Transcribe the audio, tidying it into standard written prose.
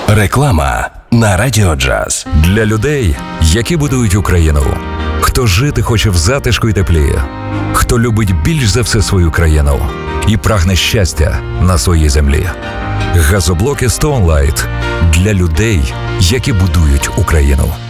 Реклама на Радіо Джаз. Для людей, які будують Україну. Хто жити хоче в затишку і теплі. Хто любить більш за все свою країну і прагне щастя на своїй землі. Газоблоки Stone Light для людей, які будують Україну.